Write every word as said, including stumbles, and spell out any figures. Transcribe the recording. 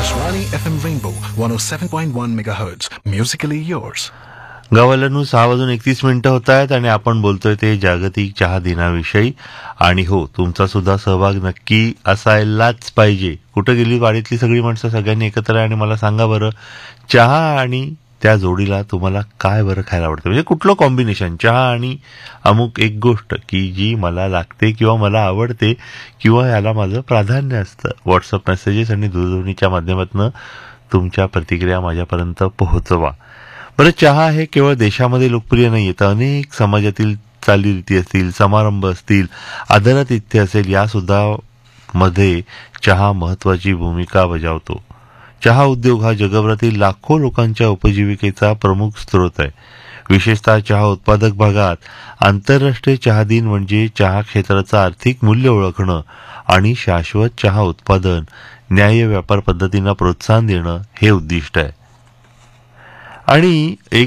Akashwani F M Rainbow one oh seven point one megahertz. Musically yours. गावाला सहा वाजून एकतीस मिनिटं होत आहेत आणि आपण बोलतोय ते जागतिक चहा दिनाविषयी. आणि हो, तुमचा सुद्धा सहभाग नक्की असायलाच पाहिजे. कुठं गेली वाडीतली सगळी माणसं सगळ्यांनी एकत्र आहे आणि मला सांगा बरं, चहा आणि त्या जोडीला तुम्हाला काय बरं खायला आवडतं? म्हणजे कुठलं कॉम्बिनेशन, चहा आणि अमुक एक गोष्ट की जी मला लागते किंवा मला आवडते किंवा याला माझं प्राधान्य असतं. व्हॉट्सअप मेसेजेस आणि दूरध्वनीच्या माध्यमातून तुमच्या प्रतिक्रिया माझ्यापर्यंत पोहोचवा. बरं, चहा हे केवळ देशामध्ये लोकप्रिय नाही, तर अनेक समाजातील चालीरीती असतील, समारंभ असतील, आदरातिथ्य असेल, या सुद्धा मध्ये चहा महत्वाची भूमिका बजावतो. चहा उद्योग हा जगभरातील लाखो लोकांच्या उपजीविकेचा प्रमुख स्रोत आहे. विशेषतः चहा उत्पादक भागात आंतरराष्ट्रीय चहा दिन म्हणजे चहा क्षेत्राचं आर्थिक मूल्य ओळखणं आणि शाश्वत चहा उत्पादन, न्याय्य व्यापार पद्धतींना प्रोत्साहन देणं हे उद्दिष्ट आहे. आणि एक